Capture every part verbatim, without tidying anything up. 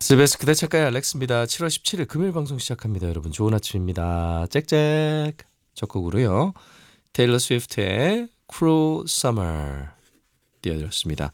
에스비에스 그대 작가의 알렉스입니다. 칠월 십칠일 금요일 방송 시작합니다. 여러분 좋은 아침입니다. 짹짹 첫 곡으로요. 테일러 스위프트의 Cruel Summer 띄워드렸습니다.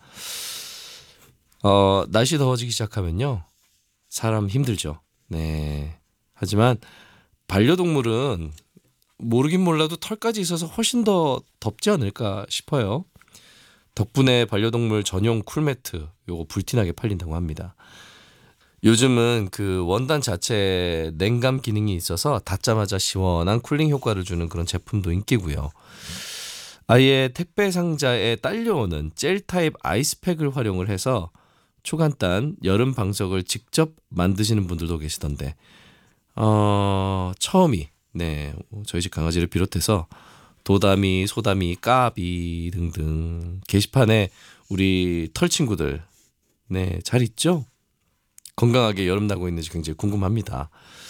어, 날씨 더워지기 시작하면요. 사람 힘들죠. 네. 하지만 반려동물은 모르긴 몰라도 털까지 있어서 훨씬 더 덥지 않을까 싶어요. 덕분에 반려동물 전용 쿨매트 요거 불티나게 팔린다고 합니다. 요즘은 그 원단 자체에 냉감 기능이 있어서 닿자마자 시원한 쿨링 효과를 주는 그런 제품도 인기고요. 아예 택배 상자에 딸려오는 젤 타입 아이스팩을 활용을 해서 초간단 여름 방석을 직접 만드시는 분들도 계시던데 어, 처음이 네 저희 집 강아지를 비롯해서 도다미, 소다미, 까비 등등 게시판에 우리 털 친구들 네 잘 있죠? 건강하게 여름 나고 있는지 굉장히 궁금합니다.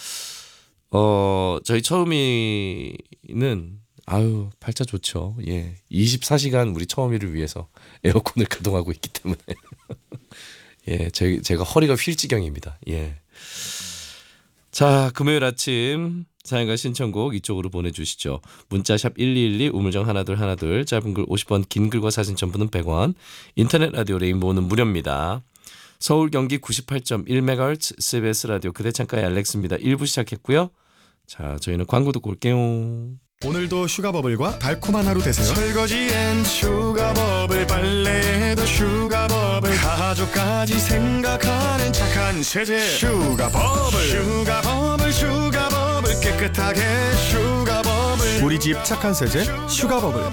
어, 저희 처음이는 아유 팔자 좋죠. 예, 이십사 시간 우리 처음이를 위해서 에어컨을 가동하고 있기 때문에 예, 제, 제가 허리가 휠 지경입니다. 예. 자, 금요일 아침 사연과 신청곡 이쪽으로 보내주시죠. 문자샵 일이일이 우물정 하나둘 하나둘 짧은 글 오십 원 긴 글과 사진 첨부는 백 원 인터넷 라디오 레인보우는 무료입니다. 서울 경기 구십팔 점 일 메가헤르츠 에스비에스 라디오 그대 창가의 알렉스입니다. 일 부 시작했고요. 자, 저희는 광고 듣고 올게요. 오늘도 슈가버블과 달콤한 하루 되세요. 설거지엔 슈가버블, 빨래에도 슈가버블, 가족까지 생각하는 착한 세제 슈가버블. 슈가버블 슈가버블 깨끗하게 슈가버블. 우리 집 착한 세제 슈가버블.